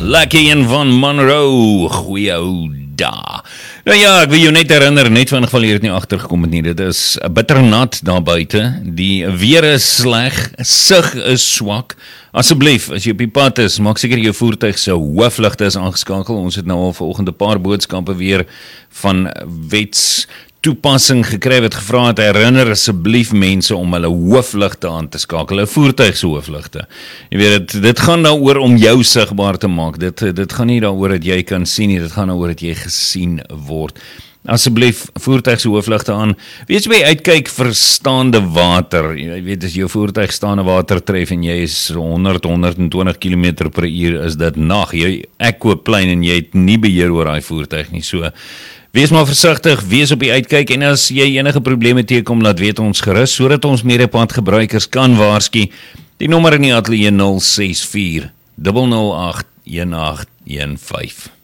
Lucky en van Monroe, goeie ou da. Nou ja, ek wil jou net herinner, net van geval jy het nie agtergekom het nie, dit is bitternat daar buite, die weer is sleg, sig is swak. Asseblief, as jy op die pad is, maak seker jou voertuig se hoofligte is aangeskakel. Ons het nou al vanoggend 'n paar boodskappe weer van toepassing gekry wat gevra het, herinner asseblief mense om hulle hoofligte aan te skakel, hulle voertuig se hoofligte. Jy weet, dit gaan daaroor om jou sigbaar te maak, dit gaan nie daaroor dat jy kan sien nie, dit gaan daaroor dat jy gesien word. Asseblief, voertuig se hoofligte aan. Weet jy by uitkyk vir staande water, jy weet as jou voertuig staande water tref en jy is 120 km per uur, is dit nag, ek koop plein en jy het nie beheer oor daai voertuig nie, so wees maar versigtig, wees op die uitkyk en as jy enige probleme teekom, laat weet ons gerus, sodat ons medepadgebruikers kan waarsku. Die nommer in die ateljee 064 008 1815.